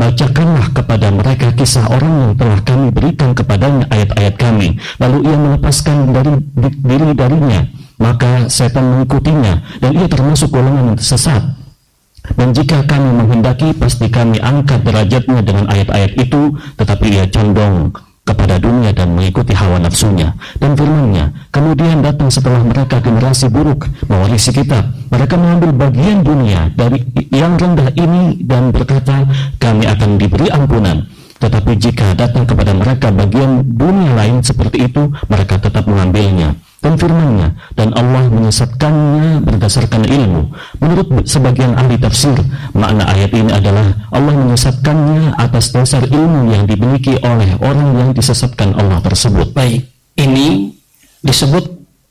bacakanlah kepada mereka kisah orang yang telah kami berikan kepadanya ayat-ayat kami, lalu ia melepaskan diri darinya, maka setan mengikutinya dan ia termasuk golongan yang sesat. Dan jika kami menghendaki, pasti kami angkat derajatnya dengan ayat-ayat itu, tetapi ia condong kepada dunia dan mengikuti hawa nafsunya. Dan firman-Nya, kemudian datang setelah mereka generasi buruk mewarisi kitab. Mereka mengambil bagian dunia dari yang rendah ini dan berkata, kami akan diberi ampunan. Tetapi jika datang kepada mereka bagian dunia lain seperti itu, mereka tetap mengambilnya. Dan firman-Nya, dan Allah menyesatkannya berdasarkan ilmu. Menurut sebagian ahli tafsir, makna ayat ini adalah Allah menyesatkannya atas dasar ilmu yang dimiliki oleh orang yang disesatkan Allah tersebut. Baik, ini disebut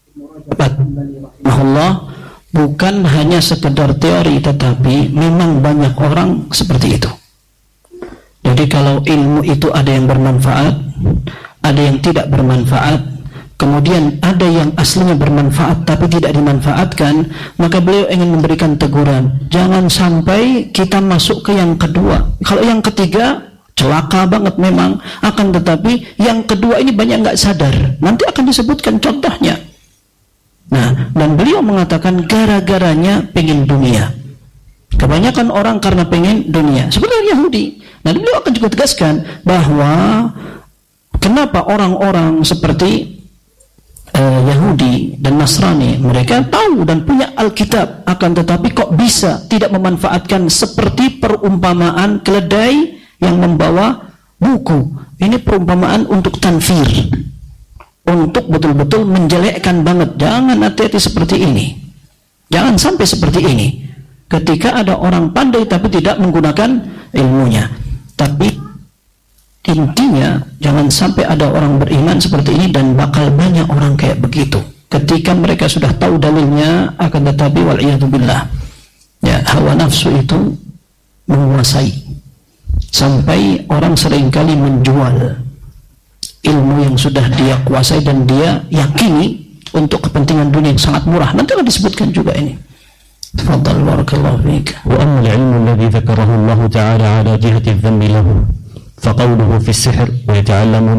Allah bukan hanya sekedar teori, tetapi memang banyak orang seperti itu. Jadi kalau ilmu itu ada yang bermanfaat, ada yang tidak bermanfaat, kemudian ada yang aslinya bermanfaat tapi tidak dimanfaatkan, maka beliau ingin memberikan teguran, jangan sampai kita masuk ke yang kedua. Kalau yang ketiga celaka banget memang, akan tetapi yang kedua ini banyak nggak sadar, nanti akan disebutkan contohnya. Nah, dan beliau mengatakan gara-garanya pengen dunia. Kebanyakan orang karena pengen dunia, seperti Yahudi. Nah, beliau akan juga tegaskan bahwa kenapa orang-orang seperti Yahudi dan Nasrani, mereka tahu dan punya Alkitab, akan tetapi kok bisa tidak memanfaatkan seperti perumpamaan keledai yang membawa buku. Ini perumpamaan untuk tanfir, untuk betul-betul menjelekkan banget. Jangan hati-hati seperti ini, jangan sampai seperti ini ketika ada orang pandai tapi tidak menggunakan ilmunya. Tapi intinya jangan sampai ada orang beriman seperti ini, dan bakal banyak orang kayak begitu ketika mereka sudah tahu dalilnya, akan tetapi wal'iyadzubillah, ya, hawa nafsu itu menguasai sampai orang seringkali menjual ilmu yang sudah dia kuasai dan dia yakini untuk kepentingan dunia yang sangat murah. Nanti akan disebutkan juga ini. Tafadhal barakallahu fiik. Wa amma al-'ilmu alladhi dzakarahu Allah ta'ala 'ala jihati adh-dhanbi lahu فقوله في السحر ويتعلمون